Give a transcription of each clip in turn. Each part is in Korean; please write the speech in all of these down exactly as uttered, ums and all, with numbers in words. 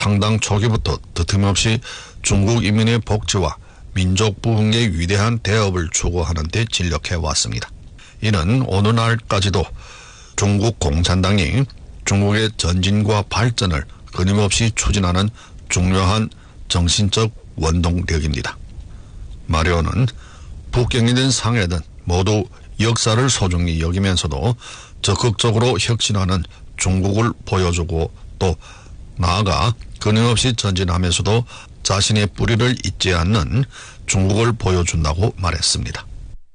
창당 초기부터 드틈없이 중국 인민의 복지와 민족 부흥의 위대한 대업을 추구하는 데 진력해 왔습니다. 이는 오늘날까지도 중국 공산당이 중국의 전진과 발전을 끊임없이 추진하는 중요한 정신적 원동력입니다. 마리오는 북경이든 상해든 모두 역사를 소중히 여기면서도 적극적으로 혁신하는 중국을 보여주고 또 나아가 끊임없이 전진하면서도 자신의 뿌리를 잊지 않는 중국을 보여준다고 말했습니다.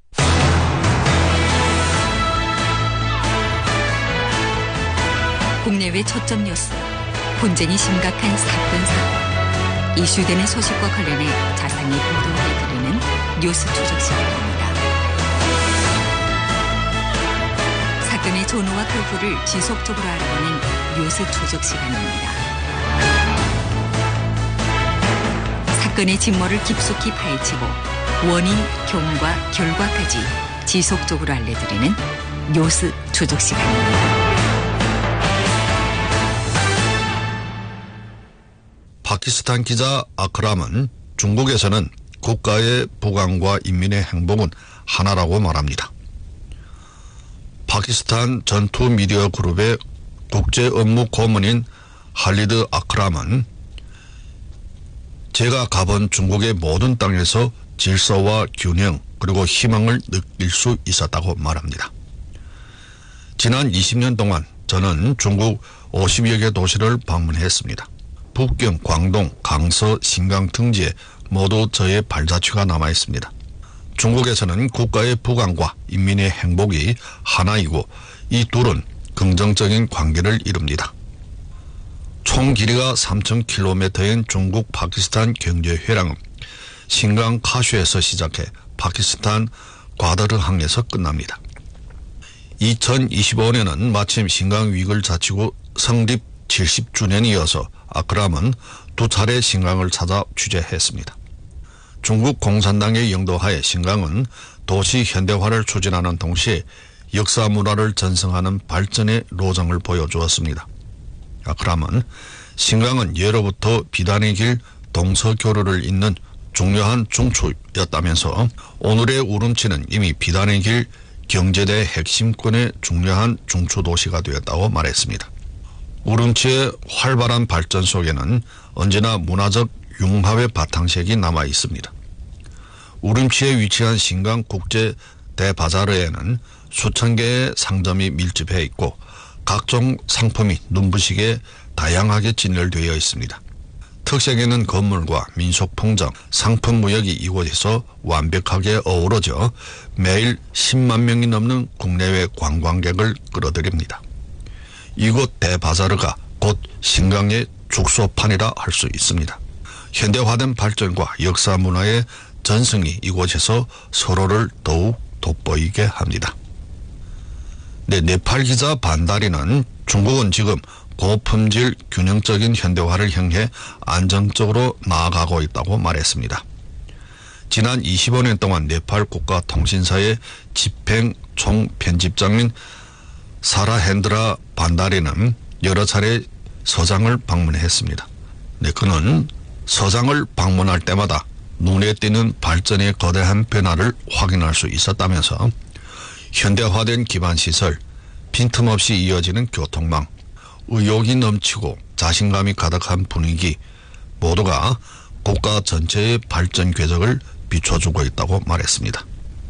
국내외 초점 뉴스, 분쟁이 심각한 사건 사고, 이슈되는 소식과 관련해 자세히 보도해드리는 뉴스 추적 시간입니다. 사건의 전후와 그 후를 지속적으로 알아보는 뉴스 추적 시간입니다. 사건의 진모를 깊숙이 파헤치고 원인, 경과, 결과까지 지속적으로 알려드리는 뉴스 추적 시간입니다. 파키스탄 기자 아크람은 중국에서는 국가의 부강과 인민의 행복은 하나라고 말합니다. 파키스탄 전투 미디어 그룹의 국제 업무 고문인 할리드 아크람은 제가 가본 중국의 모든 땅에서 질서와 균형 그리고 희망을 느낄 수 있었다고 말합니다. 지난 이십 년 동안 저는 중국 오십여 개 도시를 방문했습니다. 북경, 광동, 강서, 신강 등지에 모두 저의 발자취가 남아 있습니다. 중국에서는 국가의 부강과 인민의 행복이 하나이고 이 둘은 긍정적인 관계를 이룹니다. 총 길이가 삼천 킬로미터인 중국 파키스탄 경제회랑은 신강 카슈에서 시작해 파키스탄 과다르항에서 끝납니다. 이천이십오 년은 마침 신강 위글 자치구 성립 칠십 주년이어서 아크람은 두 차례 신강을 찾아 취재했습니다. 중국 공산당의 영도하에 신강은 도시 현대화를 추진하는 동시에 역사 문화를 전승하는 발전의 로정을 보여주었습니다. 아크람은 신강은 예로부터 비단의 길 동서교류를 잇는 중요한 중추였다면서 오늘의 우름치는 이미 비단의 길 경제대 핵심권의 중요한 중추도시가 되었다고 말했습니다. 우름치의 활발한 발전 속에는 언제나 문화적 융합의 바탕색이 남아 있습니다. 우름치에 위치한 신강 국제 대바자르에는 수천 개의 상점이 밀집해 있고 각종 상품이 눈부시게 다양하게 진열되어 있습니다. 특색에는 건물과 민속풍정, 상품 무역이 이곳에서 완벽하게 어우러져 매일 십만 명이 넘는 국내외 관광객을 끌어들입니다. 이곳 대바자르가 곧 신강의 축소판이라 할 수 있습니다. 현대화된 발전과 역사 문화의 전승이 이곳에서 서로를 더욱 돋보이게 합니다. 네, 네팔 기자 반다리는 중국은 지금 고품질 균형적인 현대화를 향해 안정적으로 나아가고 있다고 말했습니다. 지난 이십오 년 동안 네팔 국가통신사의 집행 총편집장인 사라헨드라 반다리는 여러 차례 서장을 방문했습니다. 네, 그는 서장을 방문할 때마다 눈에 띄는 발전의 거대한 변화를 확인할 수 있었다면서 현대화된 기반시설, 빈틈없이 이어지는 교통망, 의욕이 넘치고 자신감이 가득한 분위기 모두가 국가 전체의 발전 궤적을 비춰주고 있다고 말했습니다.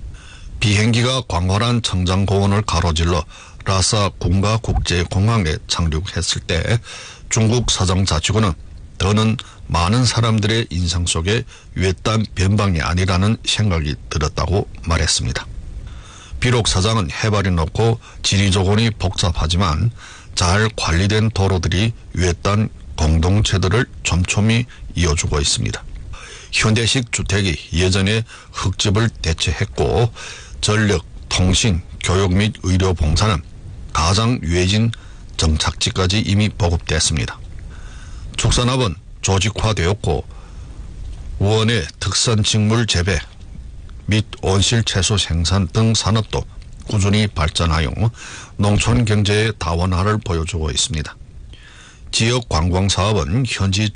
비행기가 광활한 청장공원을 가로질러 라사 군가국제공항에 착륙했을 때 중국 사정자치구는 더는 많은 사람들의 인상 속에 외딴 변방이 아니라는 생각이 들었다고 말했습니다. 비록 사장은 해발이 높고 지리조건이 복잡하지만 잘 관리된 도로들이 외딴 공동체들을 촘촘히 이어주고 있습니다. 현대식 주택이 예전에 흙집을 대체했고 전력, 통신, 교육 및 의료 봉사는 가장 외진 정착지까지 이미 보급됐습니다. 축산업은 조직화되었고 원예 특산 식물 재배 및 온실 채소 생산 등 산업도 꾸준히 발전하여 농촌 경제의 다원화를 보여주고 있습니다. 지역 관광 사업은 현지